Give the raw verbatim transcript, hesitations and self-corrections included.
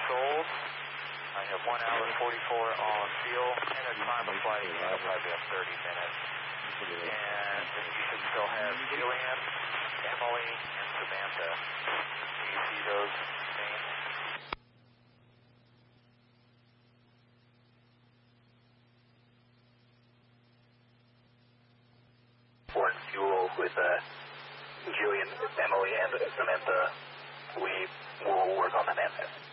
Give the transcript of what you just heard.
sold. I have one hour forty-four on fuel, and the time of flight will probably have thirty minutes. And you should still have Jillian, Emily, and Samantha. Do you see those names? For fuel with uh, Jillian, Emily, and Samantha, we will work on the manifest.